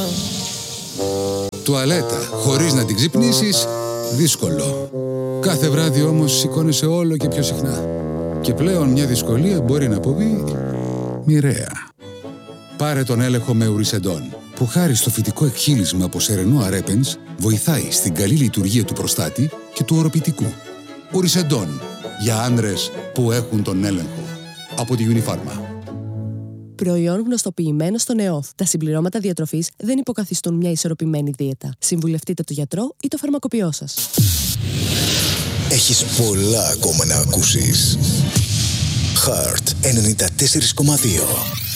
Τουαλέτα χωρίς να την ξυπνήσεις, δύσκολο. Κάθε βράδυ όμως σηκώνεσαι όλο και πιο συχνά. Και πλέον μια δυσκολία μπορεί να αποβεί μοιραία. Πάρε τον έλεγχο με Ουρισεντόν, που χάρη στο φυτικό εκχύλισμα από σερενό αρέπενς βοηθάει στην καλή λειτουργία του προστάτη και του οροπητικού. Ουρισεντόν, για άνδρες που έχουν τον έλεγχο. Από τη Unifarma. Προϊόν γνωστοποιημένο στον ΕΟΦ. Τα συμπληρώματα διατροφής δεν υποκαθιστούν μια ισορροπημένη δίαιτα. Συμβουλευτείτε τον γιατρό ή το φαρμακοποιό σας. Έχεις πολλά ακόμα να ακούσεις. Heart 94,2.